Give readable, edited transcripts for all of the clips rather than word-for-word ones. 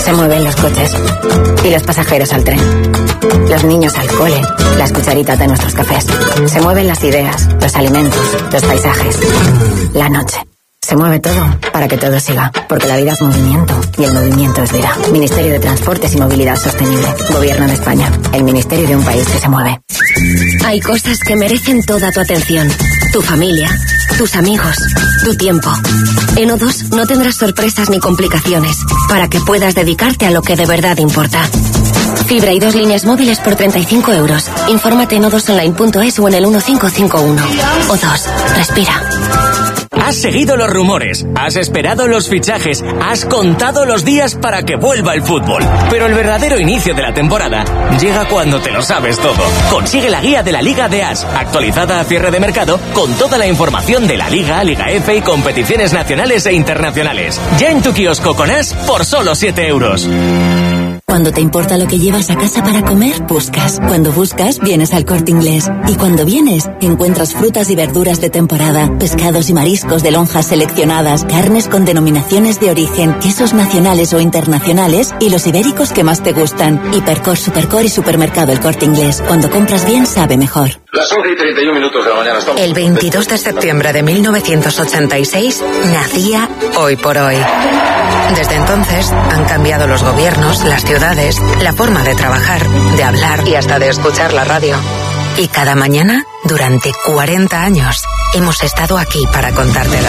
Se mueven los coches y los pasajeros al tren. Los niños al cole, las cucharitas de nuestros cafés. Se mueven las ideas, los alimentos, los paisajes. La noche. Se mueve todo para que todo siga, porque la vida es movimiento y el movimiento es vida. Ministerio de Transportes y Movilidad Sostenible. Gobierno de España. El ministerio de un país que se mueve. Hay cosas que merecen toda tu atención. Tu familia, tus amigos, tu tiempo. En O2 no tendrás sorpresas ni complicaciones para que puedas dedicarte a lo que de verdad importa. Fibra y 2 líneas móviles por 35 euros. Infórmate en o2online.es o en el 1551. O2. Respira. Has seguido los rumores, has esperado los fichajes, has contado los días para que vuelva el fútbol. Pero el verdadero inicio de la temporada llega cuando te lo sabes todo. Consigue la guía de la Liga de As, actualizada a cierre de mercado, con toda la información de la Liga, Liga F y competiciones nacionales e internacionales. Ya en tu kiosco con As por solo 7 euros. Cuando te importa lo que llevas a casa para comer, buscas. Cuando buscas, vienes al Corte Inglés. Y cuando vienes, encuentras frutas y verduras de temporada, pescados y mariscos de lonjas seleccionadas, carnes con denominaciones de origen, quesos nacionales o internacionales y los ibéricos que más te gustan. Hipercor, Supercor y Supermercado El Corte Inglés. Cuando compras bien, sabe mejor. Las 11:31 de la mañana estamos. El 22 de septiembre de 1986 nacía Hoy por Hoy. Desde entonces han cambiado los gobiernos, las ciudades, la forma de trabajar, de hablar y hasta de escuchar la radio. Y cada mañana, durante 40 años, hemos estado aquí para contártelo.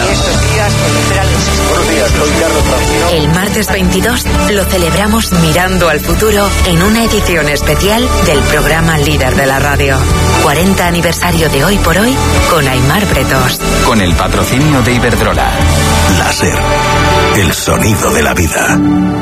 El martes 22 lo celebramos mirando al futuro en una edición especial del programa líder de la radio. 40 aniversario de Hoy por Hoy con Aimar Bretos. Con el patrocinio de Iberdrola. Láser. El sonido de la vida.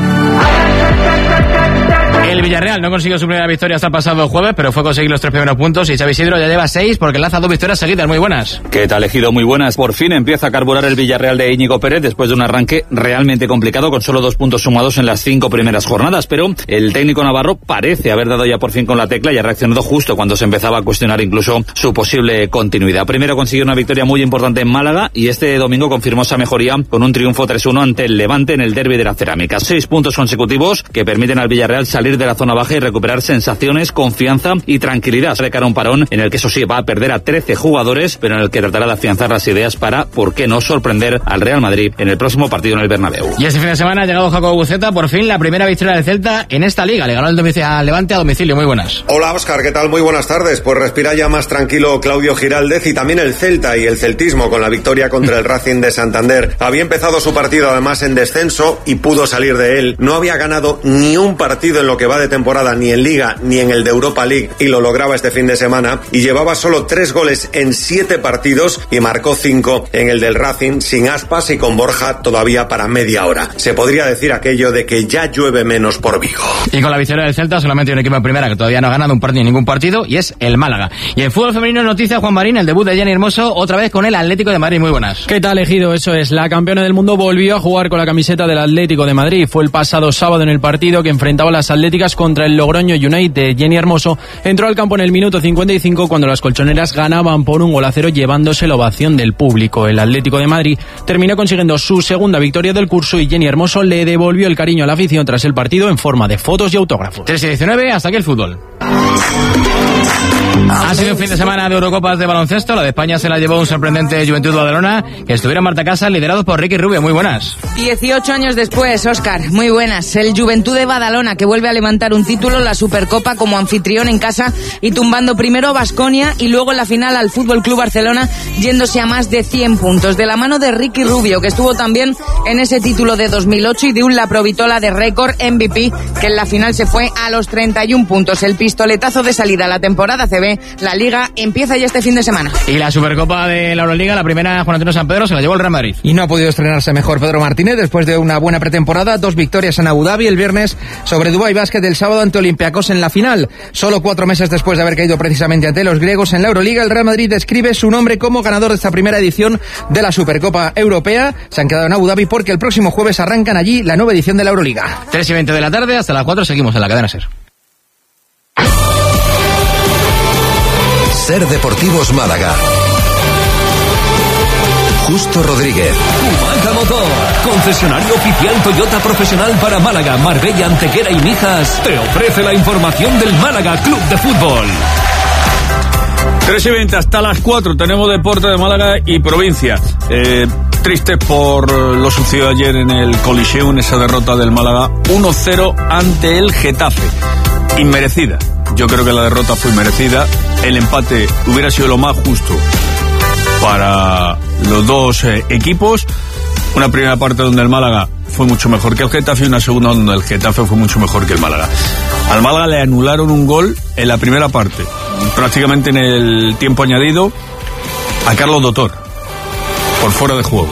El Villarreal no consiguió su primera victoria hasta el pasado jueves, pero fue conseguir los 3 primeros puntos y Xavi Isidro ya lleva 6 porque lanza 2 victorias seguidas. Muy buenas. ¿Qué tal, Ejido? Muy buenas. Por fin empieza a carburar el Villarreal de Íñigo Pérez después de un arranque realmente complicado con solo 2 puntos sumados en las 5 primeras jornadas, pero el técnico navarro parece haber dado ya por fin con la tecla y ha reaccionado justo cuando se empezaba a cuestionar incluso su posible continuidad. Primero consiguió una victoria muy importante en Málaga y este domingo confirmó esa mejoría con un triunfo 3-1 ante el Levante en el derbi de la Cerámica. 6 puntos consecutivos que permiten al Villarreal salir de la zona baja y recuperar sensaciones, confianza y tranquilidad de cara a un parón en el que eso sí va a perder a 13 jugadores, pero en el que tratará de afianzar las ideas para, por qué no, sorprender al Real Madrid en el próximo partido en el Bernabéu. Y este fin de semana ha llegado Jacobo Buceta, por fin la primera victoria del Celta en esta liga. Le ganó al Levante a domicilio. Muy buenas. Hola Óscar, ¿qué tal? Muy buenas tardes. Pues respira ya más tranquilo Claudio Giraldez y también el Celta y el celtismo con la victoria contra el Racing de Santander. Había empezado su partido además en descenso y pudo salir de él. No había ganado ni un partido en lo que va de temporada, ni en Liga ni en el de Europa League, y lo lograba este fin de semana, y llevaba solo 3 goles en 7 partidos y marcó 5 en el del Racing, sin Aspas y con Borja todavía para media hora. Se podría decir aquello de que ya llueve menos por Vigo. Y con la victoria del Celta solamente hay un equipo en primera que todavía no ha ganado ningún partido, y es el Málaga. Y en fútbol femenino noticia, Juan Marín, el debut de Jenny Hermoso otra vez con el Atlético de Madrid. Muy buenas. ¿Qué tal, Ejido? Eso es, la campeona del mundo volvió a jugar con la camiseta del Atlético de Madrid. Fue el pasado sábado en el partido que enfrentaba a las atléticas contra el Logroño United. Jenny Hermoso entró al campo en el minuto 55 cuando las colchoneras ganaban por 1-0 llevándose la ovación del público. El Atlético de Madrid terminó consiguiendo su segunda victoria del curso y Jenny Hermoso le devolvió el cariño a la afición tras el partido en forma de fotos y autógrafos. 3-19, hasta aquí el fútbol. Ha sido un fin de semana de Eurocopas de baloncesto. La de España se la llevó un sorprendente Juventud Badalona, que estuvieron en Marta Casa, liderados por Ricky Rubio. Muy buenas. 18 años después, Óscar, muy buenas. El Juventud de Badalona, que vuelve a levantar un título, la Supercopa, como anfitrión en casa y tumbando primero a Baskonia y luego en la final al Fútbol Club Barcelona, yéndose a más de 100 puntos. De la mano de Ricky Rubio, que estuvo también en ese título de 2008, y de un Laprovitola de récord MVP, que en la final se fue a los 31 puntos. El pistoletazo de salida a la temporada CB, la Liga, empieza ya este fin de semana. Y la Supercopa de la Euroliga, la primera, Juan Antonio San Pedro, se la llevó el Real Madrid. Y no ha podido estrenarse mejor Pedro Martínez después de una buena pretemporada. 2 victorias en Abu Dhabi el viernes sobre Dubai Basket, el sábado ante Olympiacos en la final. Solo 4 meses después de haber caído precisamente ante los griegos en la Euroliga, el Real Madrid describe su nombre como ganador de esta primera edición de la Supercopa Europea. Se han quedado en Abu Dhabi porque el próximo jueves arrancan allí la nueva edición de la Euroliga. 3:20 de la tarde, hasta las 4 seguimos en la cadena SER. SER Deportivos Málaga. Justo Rodríguez. Humaca Motor, concesionario oficial Toyota profesional para Málaga, Marbella, Antequera y Mijas, te ofrece la información del Málaga Club de Fútbol. 3:20 hasta las 4 tenemos deporte de Málaga y provincia. Tristes por lo sucedido ayer en el Coliseum, esa derrota del Málaga 1-0 ante el Getafe. Inmerecida. Yo creo que la derrota fue inmerecida. El empate hubiera sido lo más justo para los dos equipos. Una primera parte donde el Málaga fue mucho mejor que el Getafe y una segunda donde el Getafe fue mucho mejor que el Málaga. Al Málaga le anularon un gol en la primera parte, prácticamente en el tiempo añadido, a Carlos Dotor, por fuera de juego.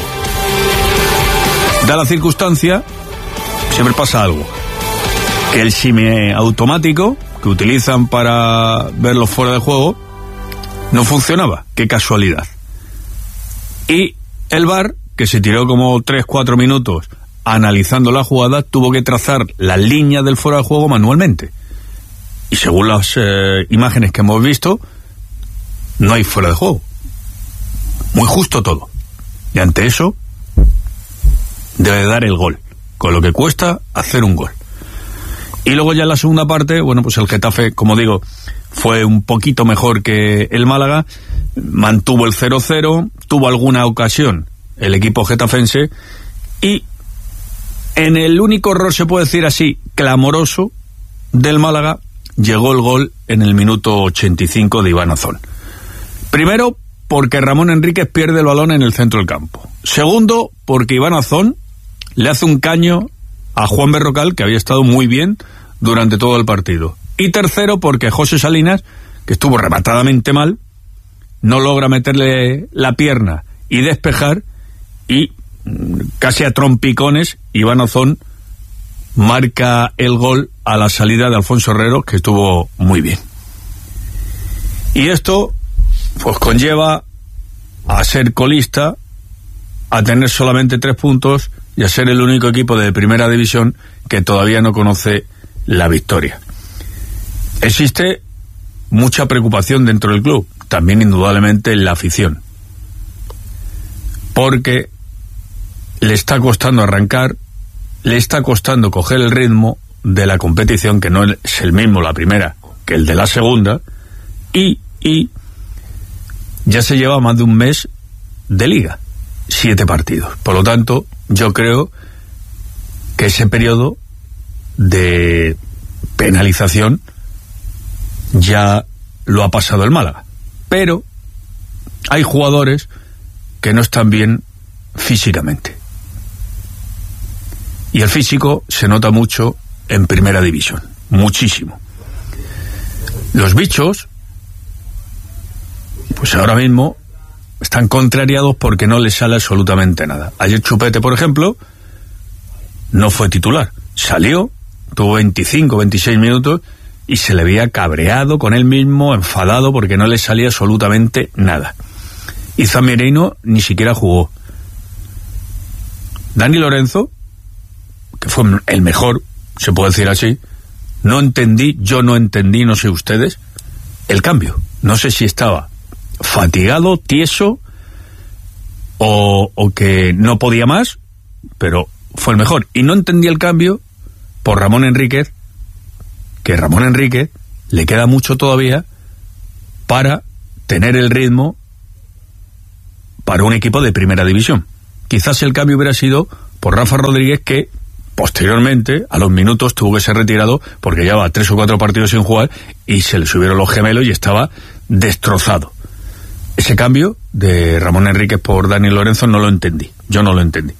Da la circunstancia, siempre pasa algo, que el semiautomático que utilizan para verlos fuera de juego no funcionaba. Qué casualidad. Y el VAR, que se tiró como 3-4 minutos analizando la jugada, tuvo que trazar la línea del fuera de juego manualmente. Y según las imágenes que hemos visto, no hay fuera de juego. Muy justo todo. Y ante eso, debe dar el gol, con lo que cuesta hacer un gol. Y luego ya en la segunda parte, bueno, pues el Getafe, como digo, fue un poquito mejor que el Málaga, mantuvo el 0-0, tuvo alguna ocasión el equipo getafense, y en el único error, se puede decir así, clamoroso del Málaga, llegó el gol en el minuto 85 de Iván Ozón. Primero, porque Ramón Enríquez pierde el balón en el centro del campo. Segundo, porque Iván Ozón le hace un caño a Juan Berrocal, que había estado muy bien durante todo el partido. Y tercero, porque José Salinas, que estuvo rematadamente mal, no logra meterle la pierna y despejar, y casi a trompicones Iván Ozón marca el gol a la salida de Alfonso Herrero, que estuvo muy bien. Y esto pues conlleva a ser colista, a tener solamente 3 puntos y a ser el único equipo de primera división que todavía no conoce la victoria. Existe mucha preocupación dentro del club, también indudablemente en la afición, porque le está costando arrancar, le está costando coger el ritmo de la competición, que no es el mismo la primera que el de la segunda, y ya se lleva más de un mes de liga, 7 partidos. Por lo tanto, yo creo que ese periodo de penalización ya lo ha pasado el Málaga. Pero hay jugadores que no están bien físicamente. Y el físico se nota mucho en primera división, muchísimo. Los bichos, pues ahora mismo están contrariados porque no les sale absolutamente nada. Ayer Chupete, por ejemplo, no fue titular. Salió, tuvo 25, 26 minutos y se le veía cabreado con él mismo, enfadado porque no le salía absolutamente nada. Y Zamireino ni siquiera jugó. Dani Lorenzo, que fue el mejor, se puede decir así, yo no entendí, no sé ustedes, el cambio. No sé si estaba fatigado, tieso, o que no podía más, pero fue el mejor. Y no entendí el cambio por Ramón Enríquez, que Ramón Enríquez le queda mucho todavía para tener el ritmo para un equipo de primera división. Quizás el cambio hubiera sido por Rafa Rodríguez, que posteriormente, a los minutos, tuvo que ser retirado porque llevaba 3 o 4 partidos sin jugar y se le subieron los gemelos y estaba destrozado. Ese cambio de Ramón Enríquez por Dani Lorenzo no lo entendí, yo no lo entendí.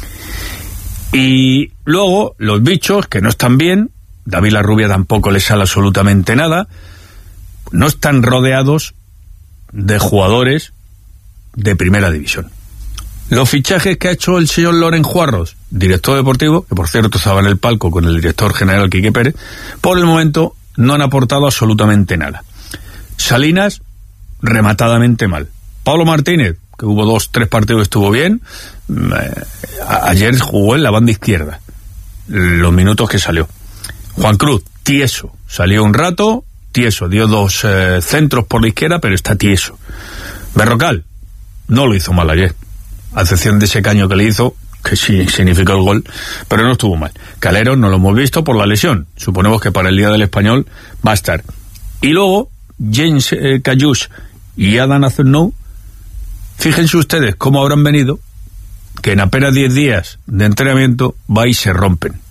Y luego los bichos, que no están bien, David Larrubia tampoco les sale absolutamente nada, no están rodeados de jugadores de primera división. Los fichajes que ha hecho el señor Loren Juarros, director deportivo, que por cierto estaba en el palco con el director general Quique Pérez, por el momento no han aportado absolutamente nada. Salinas, rematadamente mal. Pablo Martínez, que hubo 2-3 partidos, estuvo bien. Ayer jugó en la banda izquierda, los minutos que salió. Juan Cruz, tieso, salió un rato, tieso, dio 2 centros por la izquierda, pero está tieso. Berrocal, no lo hizo mal ayer. a excepción de ese caño que le hizo, que sí significó el gol, pero no estuvo mal. Calero no lo hemos visto por la lesión. Suponemos que para el día del Español va a estar. Y luego, James Cayús y Adam Azurnou, fíjense ustedes cómo habrán venido, que en apenas 10 días de entrenamiento va y se rompen.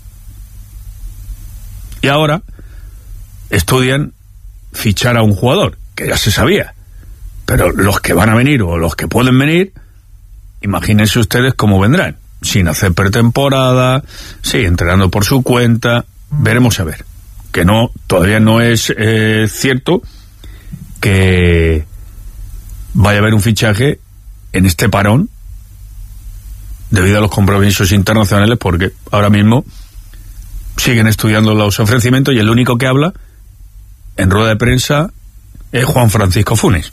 Y ahora estudian fichar a un jugador, que ya se sabía. Pero los que van a venir o los que pueden venir, imagínense ustedes cómo vendrán. Sin hacer pretemporada, sí, entrenando por su cuenta. Veremos a ver. Que no, todavía no es cierto que vaya a haber un fichaje en este parón debido a los compromisos internacionales, porque ahora mismo siguen estudiando los ofrecimientos y el único que habla en rueda de prensa es Juan Francisco Funes.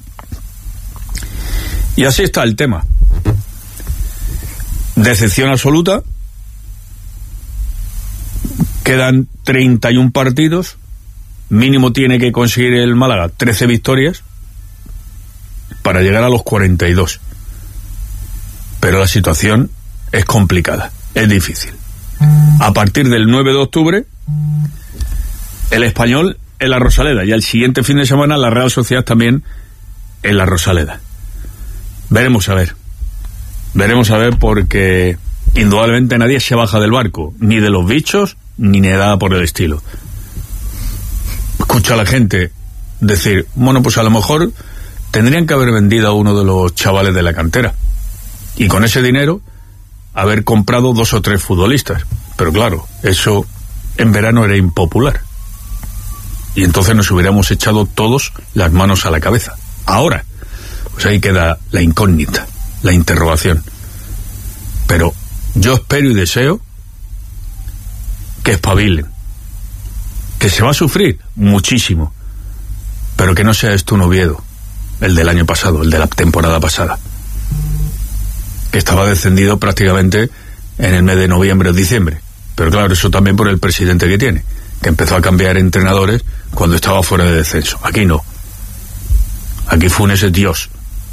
Y así está el tema. Decepción absoluta. Quedan 31 partidos. Mínimo tiene que conseguir el Málaga 13 victorias para llegar a los 42. Pero la situación es complicada, es difícil. A partir del 9 de octubre, el Español en la Rosaleda, y el siguiente fin de semana la Real Sociedad también en la Rosaleda. Veremos a ver, porque indudablemente nadie se baja del barco, ni de los bichos, ni nada por el estilo. Escucha a la gente decir, bueno, pues a lo mejor tendrían que haber vendido a uno de los chavales de la cantera y con ese dinero haber comprado 2 o 3 futbolistas. Pero claro, eso en verano era impopular. Y entonces nos hubiéramos echado todos las manos a la cabeza. Ahora, pues ahí queda la incógnita, la interrogación. Pero yo espero y deseo que espabilen. Que se va a sufrir muchísimo, pero que no sea esto un Oviedo, el del año pasado, el de la temporada pasada, que estaba descendido prácticamente en el mes de noviembre o diciembre. Pero claro, eso también por el presidente que tiene, que empezó a cambiar entrenadores cuando estaba fuera de descenso. Aquí no. Aquí Funes es Dios,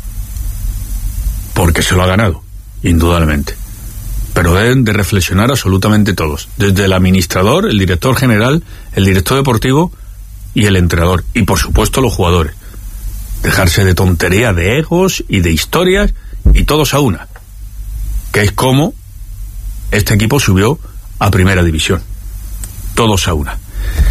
porque se lo ha ganado, indudablemente. Pero deben de reflexionar absolutamente todos, desde el administrador, el director general, el director deportivo y el entrenador, y por supuesto los jugadores. Dejarse de tontería, de egos y de historias, y todos a una, que es como este equipo subió a primera división, todos a una.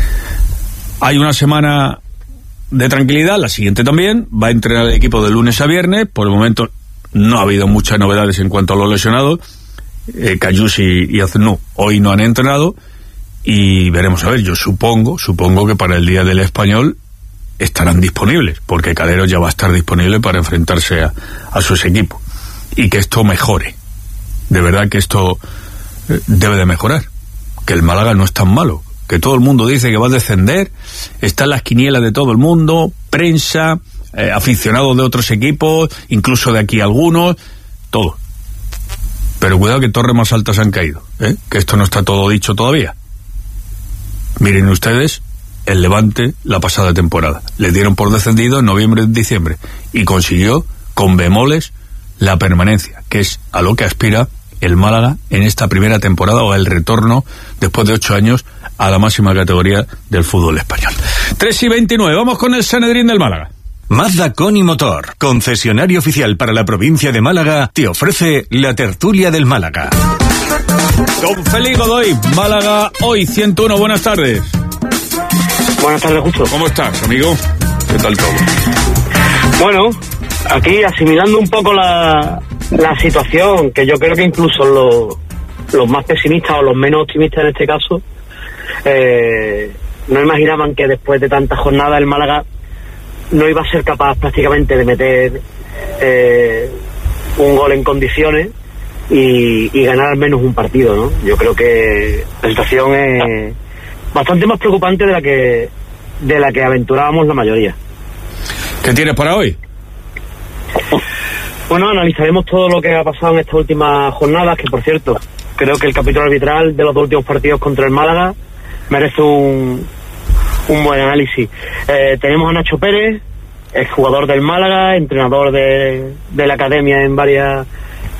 Hay una semana de tranquilidad, la siguiente también, va a entrenar el equipo de lunes a viernes. Por el momento no ha habido muchas novedades en cuanto a los lesionados. Cayús y Azurnou hoy no han entrenado y veremos a ver. Yo supongo que para el día del Español estarán disponibles, porque Calero ya va a estar disponible para enfrentarse a sus equipos, y que esto mejore. De verdad que esto debe de mejorar, que el Málaga no es tan malo, que todo el mundo dice que va a descender, están las quinielas de todo el mundo, prensa, aficionados de otros equipos, incluso de aquí algunos, todo. Pero cuidado que torres más altas han caído, que esto no está todo dicho todavía. Miren ustedes el Levante la pasada temporada. Le dieron por descendido en noviembre y diciembre y consiguió con bemoles la permanencia, que es a lo que aspira el Málaga en esta primera temporada, o el retorno después de 8 años a la máxima categoría del fútbol español. 3:29, vamos con el Sanedrín del Málaga. Mazda Coni Motor, concesionario oficial para la provincia de Málaga, te ofrece la tertulia del Málaga. Don Félix Godoy, Málaga Hoy 101, buenas tardes. Buenas tardes, Justo. ¿Cómo estás, amigo? ¿Qué tal todo? Bueno, aquí asimilando un poco la situación, que yo creo que incluso los más pesimistas o los menos optimistas en este caso no imaginaban que después de tantas jornadas el Málaga no iba a ser capaz prácticamente de meter un gol en condiciones y ganar al menos un partido, ¿no? Yo creo que la situación es bastante más preocupante de la que aventurábamos la mayoría. ¿Qué tienes para hoy? Bueno, analizaremos todo lo que ha pasado en estas últimas jornadas, que por cierto, creo que el capítulo arbitral de los 2 últimos partidos contra el Málaga merece un buen análisis. Tenemos a Nacho Pérez, exjugador del Málaga, entrenador de la academia en varias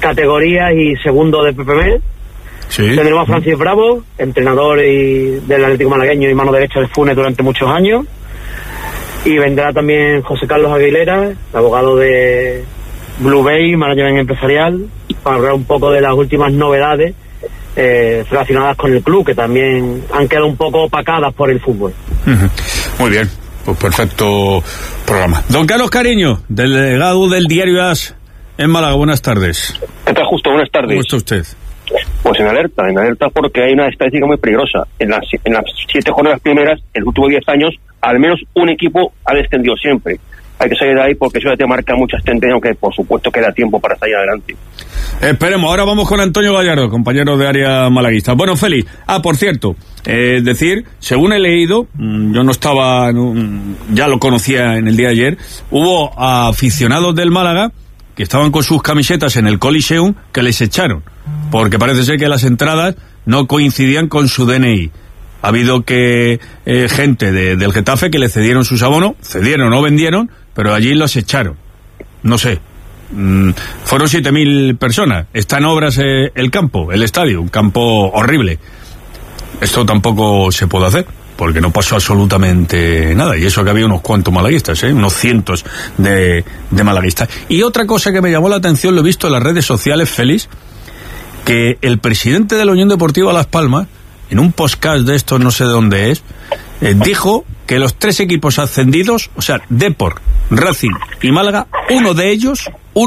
categorías y segundo de PPM. Sí. Tendremos a Francis Bravo, entrenador del Atlético Malagueño y mano derecha del Funes durante muchos años. Y vendrá también José Carlos Aguilera, abogado de Blue Bay, management empresarial, para hablar un poco de las últimas novedades relacionadas con el club, que también han quedado un poco opacadas por el fútbol. Muy bien, pues perfecto programa. Don Carlos Cariño, delegado del diario AS en Málaga, buenas tardes. ¿Qué tal, Justo? Buenas tardes. ¿Cómo está usted? Pues en alerta porque hay una estadística muy peligrosa. En las 7 jornadas primeras, en los últimos 10 años, al menos un equipo ha descendido siempre. Hay que salir de ahí porque eso ya te marca muchas tendencias, aunque por supuesto queda tiempo para salir adelante. Esperemos, ahora vamos con Antonio Gallardo, compañero de área malaguista. Bueno, Félix, por cierto, decir, según he leído, yo no estaba, ya lo conocía en el día de ayer, hubo aficionados del Málaga que estaban con sus camisetas en el Coliseum que les echaron, porque parece ser que las entradas no coincidían con su DNI. Ha habido que gente del Getafe que le cedieron sus abonos, cedieron o no vendieron, pero allí los echaron. No sé, fueron 7.000 personas. Está en obras el campo, el estadio, un campo horrible. Esto tampoco se puede hacer, porque no pasó absolutamente nada. Y eso que había unos cuantos malaguistas, unos cientos de malaguistas. Y otra cosa que me llamó la atención, lo he visto en las redes sociales, Félix, que el presidente de la Unión Deportiva Las Palmas, en un podcast de estos, no sé de dónde es, dijo que los 3 equipos ascendidos, o sea, Depor, Racing y Málaga, uno de ellos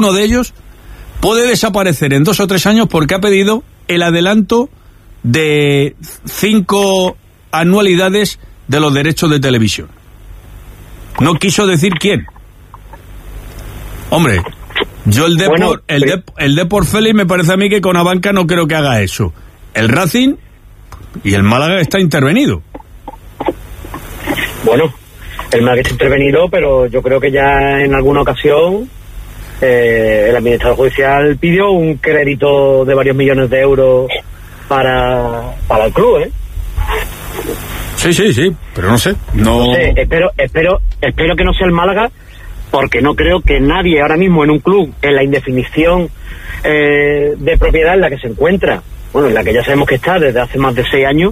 puede desaparecer en 2 o 3 años porque ha pedido el adelanto de 5 anualidades de los derechos de televisión. No quiso decir quién. Hombre, yo el Depor Félix me parece a mí que con Abanca no creo que haga eso. El Racing y el Málaga está intervenido. Bueno, el Málaga está intervenido, pero yo creo que ya en alguna ocasión el administrador judicial pidió un crédito de varios millones de euros para el club, Sí, pero no sé. No sé, espero que no sea el Málaga, porque no creo que nadie ahora mismo en un club, en la indefinición de propiedad en la que se encuentra, bueno, en la que ya sabemos que está desde hace más de 6 años,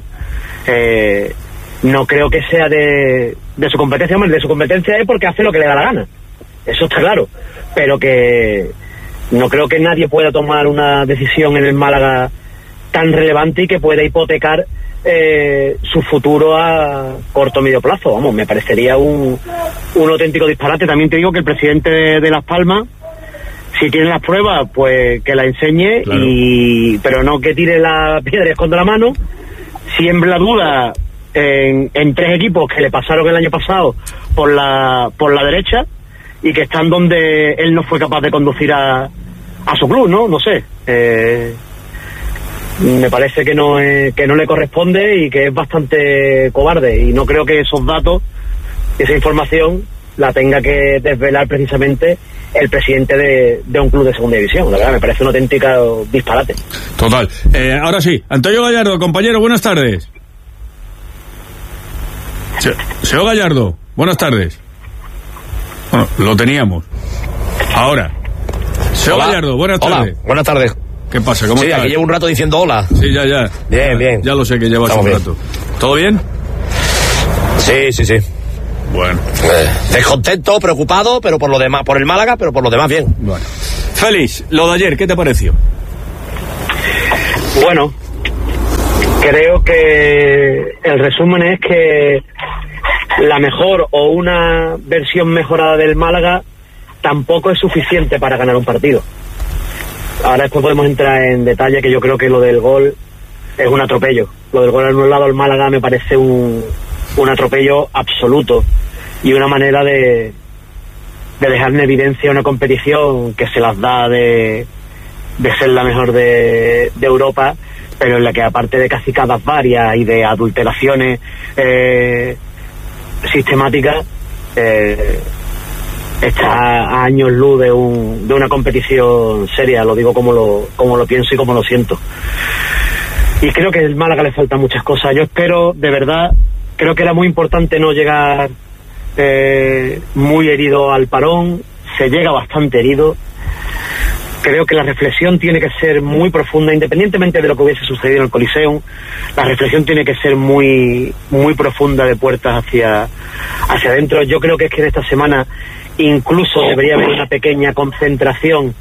no creo que sea de su competencia. Hombre, de su competencia es porque hace lo que le da la gana, eso está claro, pero que no creo que nadie pueda tomar una decisión en el Málaga tan relevante y que pueda hipotecar su futuro a corto o medio plazo. Vamos, me parecería un auténtico disparate. También te digo que el presidente de Las Palmas, si tiene las pruebas, pues que la enseñe, claro. Pero no que tire la piedra y esconda la mano. Siempre la duda en 3 equipos que le pasaron el año pasado por la derecha y que están donde él no fue capaz de conducir a su club, ¿no? No sé. Me parece que no le corresponde y que es bastante cobarde, y no creo que esos datos, esa información la tenga que desvelar precisamente el presidente de un club de segunda división. La verdad, me parece un auténtico disparate. Total. Ahora sí, Antonio Gallardo, compañero, buenas tardes. Señor Gallardo, buenas tardes. Bueno, lo teníamos. Ahora, señor Gallardo, buenas tardes. Hola, buenas tardes. ¿Qué pasa? ¿Cómo estás? Sí, aquí llevo un rato diciendo hola. Sí, ya. Bien. Ya lo sé que llevas un rato. ¿Todo bien? Sí. Bueno. Descontento, preocupado, pero por lo demás, por el Málaga, pero por lo demás bien. Bueno. Félix, lo de ayer, ¿qué te pareció? Bueno, creo que el resumen es que la mejor o una versión mejorada del Málaga tampoco es suficiente para ganar un partido. Ahora después podemos entrar en detalle, que yo creo que lo del gol es un atropello. Lo del gol anulado al Málaga me parece un atropello absoluto y una manera de dejar en evidencia una competición que se las da de ser la mejor de Europa, pero en la que, aparte de cacicadas varias y de adulteraciones sistemáticas, está a años luz de una competición seria. Lo digo como lo pienso y como lo siento. Y creo que al Málaga le faltan muchas cosas. Yo espero, de verdad, creo que era muy importante no llegar muy herido al parón. Se llega bastante herido. Creo que la reflexión tiene que ser muy profunda, independientemente de lo que hubiese sucedido en el Coliseum. La reflexión tiene que ser muy profunda, de puertas hacia adentro. Yo creo que es que en esta semana incluso debería haber una pequeña concentración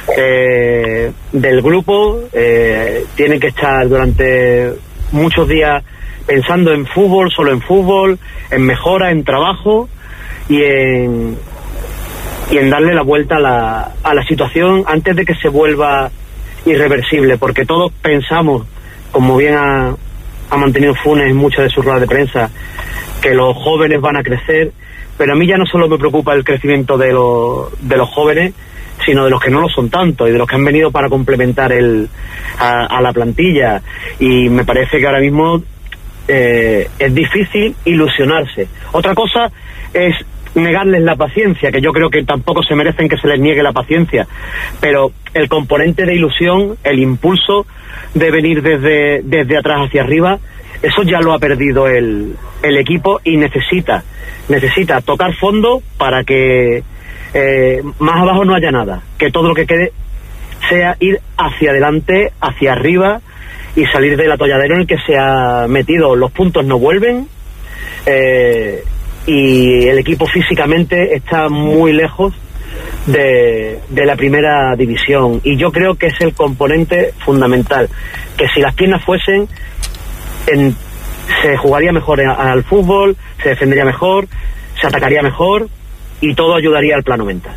del grupo. Tienen que estar durante muchos días pensando en fútbol, solo en fútbol, en mejora, en trabajo y en darle la vuelta a la situación antes de que se vuelva irreversible, porque todos pensamos, como bien ha mantenido Funes en muchas de sus ruedas de prensa, que los jóvenes van a crecer, pero a mí ya no solo me preocupa el crecimiento de los jóvenes, sino de los que no lo son tanto y de los que han venido para complementar a la plantilla, y me parece que ahora mismo es difícil ilusionarse. Otra cosa es negarles la paciencia, que yo creo que tampoco se merecen que se les niegue la paciencia, pero el componente de ilusión, el impulso de venir desde atrás hacia arriba, eso ya lo ha perdido el equipo, y necesita tocar fondo para que más abajo no haya nada, que todo lo que quede sea ir hacia adelante, hacia arriba, y salir del atolladero en el que se ha metido. Los puntos no vuelven, y el equipo físicamente está muy lejos de la primera división, y yo creo que es el componente fundamental, que si las piernas fuesen, se jugaría mejor al fútbol, se defendería mejor, se atacaría mejor, y todo ayudaría al plano mental.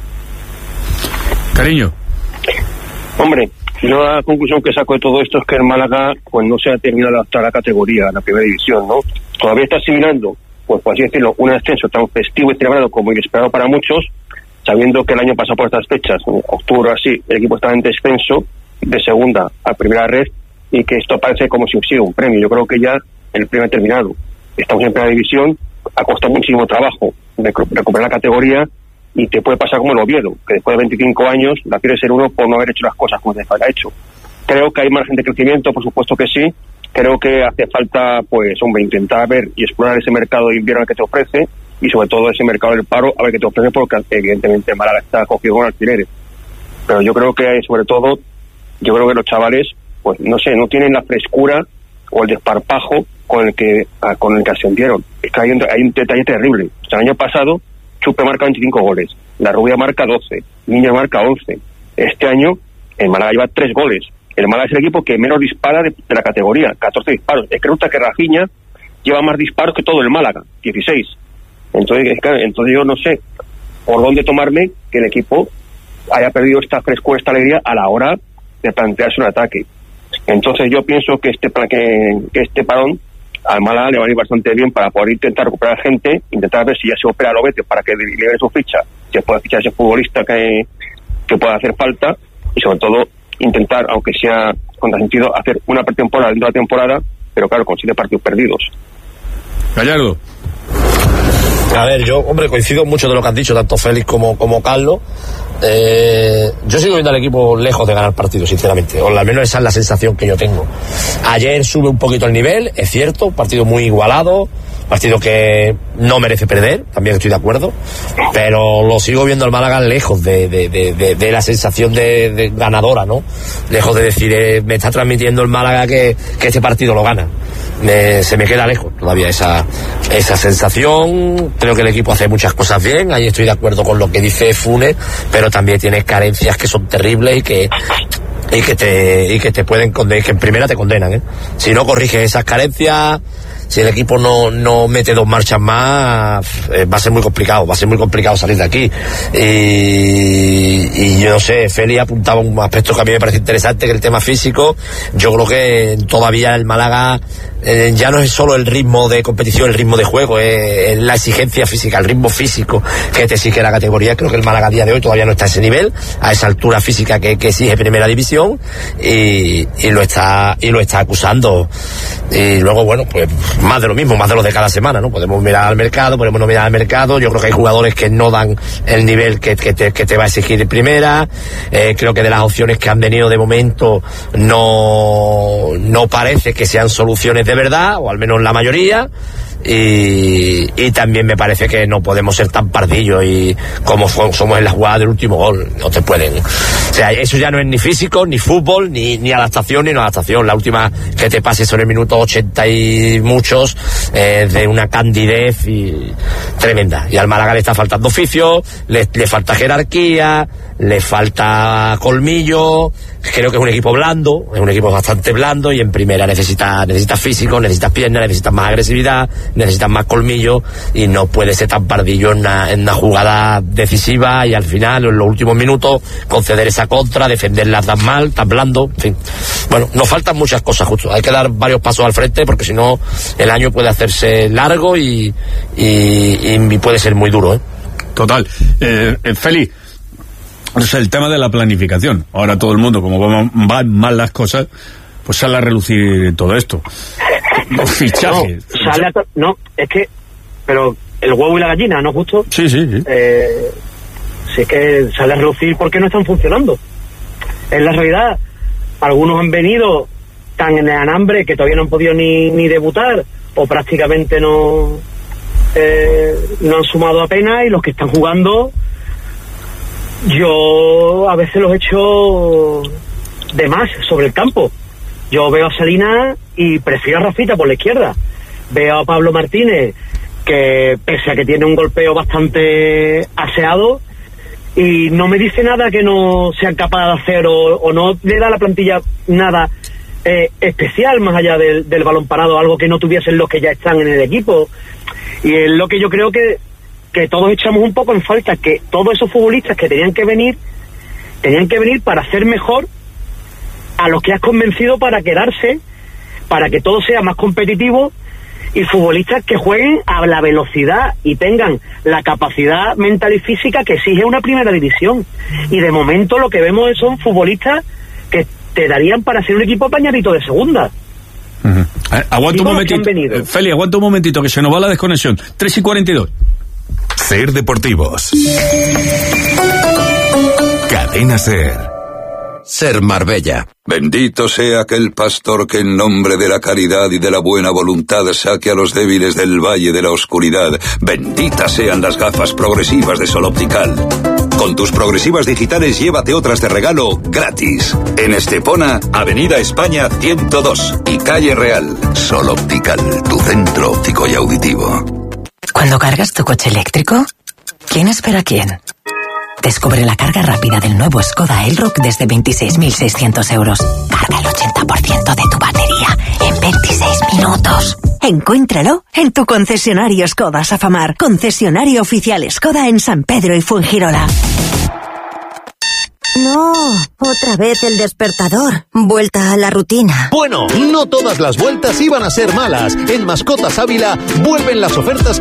Cariño. Hombre, yo la conclusión que saco de todo esto es que el Málaga pues no se ha terminado de adaptar a la categoría, a la primera división, ¿no? Todavía está asimilando, pues por así decirlo, un ascenso tan festivo y celebrado como inesperado para muchos, sabiendo que el año pasado por estas fechas, en octubre así, el equipo estaba en descenso de segunda a primera red, y que esto parece como si hubiera un premio. Yo creo que ya el premio ha terminado. Estamos en primera división, ha costado muchísimo trabajo recuperar la categoría, y te puede pasar como el Oviedo, que después de 25 años la quiere ser uno por no haber hecho las cosas como se ha hecho. Creo que hay margen de crecimiento, por supuesto que sí. Creo que hace falta, pues, hombre, intentar ver y explorar ese mercado de invierno que te ofrece, y sobre todo ese mercado del paro, a ver qué te ofrece, porque evidentemente Málaga está cogido con alquileres. Pero yo creo que, sobre todo, los chavales, pues, no sé, no tienen la frescura o el desparpajo con el que ascendieron. Es que hay un detalle terrible. O sea, el año pasado Chupe marca 25 goles, la Rubia marca 12, Niño marca 11. Este año el Málaga lleva 3 goles. El Málaga es el equipo que menos dispara de la categoría, 14 disparos. Es que resulta que Rafinha lleva más disparos que todo el Málaga, 16. Entonces yo no sé por dónde tomarme que el equipo haya perdido esta frescura, esta alegría a la hora de plantearse un ataque. Entonces yo pienso que este parón al Málaga le va a ir bastante bien para poder intentar recuperar gente, intentar ver si ya se opera Lobete para que libere su ficha, se pueda fichar ese futbolista que pueda hacer falta, y sobre todo intentar, aunque sea contrasentido, hacer una pretemporada dentro de la temporada, pero claro, con 7 partidos perdidos. Gallardo. A ver, yo, hombre, coincido mucho de lo que han dicho tanto Félix como Carlos. Yo sigo viendo al equipo lejos de ganar partidos, sinceramente, o al menos esa es la sensación que yo tengo. Ayer sube un poquito el nivel, es cierto, un partido muy igualado, partido que no merece perder, también estoy de acuerdo, pero lo sigo viendo al Málaga lejos de la sensación de ganadora, ¿no? Lejos de decir, me está transmitiendo el Málaga que este partido lo gana. Se me queda lejos todavía esa sensación. Creo que el equipo hace muchas cosas bien, ahí estoy de acuerdo con lo que dice Funes, pero también tiene carencias que son terribles y que te pueden condenar, que en primera te condenan, si no corriges esas carencias. Si el equipo no mete 2 marchas más, va a ser muy complicado salir de aquí. Y yo no sé, Feli apuntaba un aspecto que a mí me parece interesante, que el tema físico. Yo creo que todavía el Málaga ya no es solo el ritmo de competición, el ritmo de juego, es la exigencia física, el ritmo físico que te exige la categoría. Creo que el Málaga a día de hoy todavía no está a ese nivel, a esa altura física que exige primera división, y lo está acusando. Y luego, bueno, pues más de lo mismo, más de lo de cada semana, ¿no? Podemos mirar al mercado, podemos no mirar al mercado. Yo creo que hay jugadores que no dan el nivel que te va a exigir primera. Creo que de las opciones que han venido de momento no parece que sean soluciones de verdad, o al menos la mayoría. Y también me parece que no podemos ser tan pardillos y como somos en la jugada del último gol. No te pueden, o sea, eso ya no es ni físico, ni fútbol, ni adaptación, ni no adaptación. La última que te pase son el minuto 80 y muchos, de una candidez y tremenda. Y al Málaga le está faltando oficio, le falta jerarquía, le falta colmillo. Creo que es un equipo blando, es un equipo bastante blando, y en primera necesitas físico, necesitas piernas, necesitas más agresividad, necesitas más colmillo, y no puede ser tan pardillo en una jugada decisiva y al final, en los últimos minutos, conceder esa contra, defenderla tan mal, tan blando, en fin. Bueno, nos faltan muchas cosas, justo. Hay que dar varios pasos al frente, porque si no, el año puede hacerse largo y puede ser muy duro, ¿eh? Total. Félix, es el tema de la planificación. Ahora todo el mundo, como van mal las cosas, pues sale a relucir todo esto. Los fichajes. No, es que, pero el huevo y la gallina, ¿no, justo? Sí. Sí, es que sale a relucir porque no están funcionando. En la realidad, algunos han venido tan en el hambre que todavía no han podido ni debutar, o prácticamente no han sumado apenas, y los que están jugando, yo a veces los echo de más sobre el campo. Yo veo a Salinas y prefiero a Rafita por la izquierda. Veo a Pablo Martínez, que pese a que tiene un golpeo bastante aseado, y no me dice nada que no sean capaces de hacer, o no le da a la plantilla nada especial más allá del balón parado, algo que no tuviesen los que ya están en el equipo. Y es lo que yo creo que todos echamos un poco en falta, que todos esos futbolistas que tenían que venir para hacer mejor a los que has convencido para quedarse, para que todo sea más competitivo, y futbolistas que jueguen a la velocidad y tengan la capacidad mental y física que exige una primera división. Y de momento lo que vemos son futbolistas que te darían para ser un equipo apañadito de segunda. Aguanta un momentito, Feli, aguanta un momentito, que se nos va la desconexión. 3:42. Ser Deportivos. Cadena Ser. Ser Marbella. Bendito sea aquel pastor que en nombre de la caridad y de la buena voluntad saque a los débiles del valle de la oscuridad. Benditas sean las gafas progresivas de Sol Optical. Con tus progresivas digitales llévate otras de regalo gratis. En Estepona, Avenida España 102 y Calle Real. Sol Optical, tu centro óptico y auditivo. Cuando cargas tu coche eléctrico, ¿quién espera a quién? Descubre la carga rápida del nuevo Skoda Elroq desde 26.600 euros. Carga el 80% de tu batería en 26 minutos. Encuéntralo en tu concesionario Skoda Safamar. Concesionario oficial Skoda en San Pedro y Fuengirola. No, otra vez el despertador. Vuelta a la rutina. Bueno, no todas las vueltas iban a ser malas. En Mascotas Ávila vuelven las ofertas